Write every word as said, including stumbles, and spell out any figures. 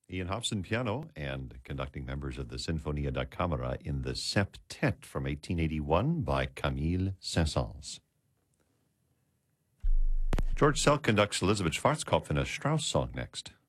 Ian Hobson, piano, and conducting members of the Sinfonia da Camera in the Septet from eighteen eighty-one by Camille Saint-Saëns. George Selk conducts Elizabeth Schwarzkopf in a Strauss song next.